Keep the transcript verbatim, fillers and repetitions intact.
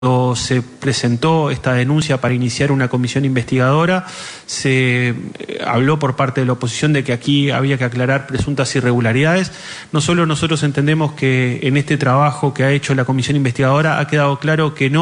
Cuando se presentó esta denuncia para iniciar una comisión investigadora, se habló por parte de la oposición de que aquí había que aclarar presuntas irregularidades. No solo nosotros entendemos que en este trabajo que ha hecho la comisión investigadora ha quedado claro que no